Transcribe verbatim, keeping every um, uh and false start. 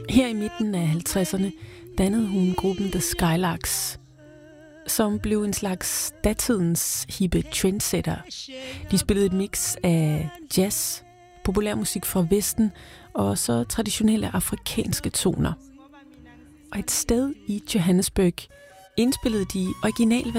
Her i midten af halvtredserne dannede hun gruppen The Skylarks, som blev en slags datidens hippe trendsetter. De spillede et mix af jazz, populærmusik fra Vesten og så traditionelle afrikanske toner. Og et sted i Johannesburg indspillede de original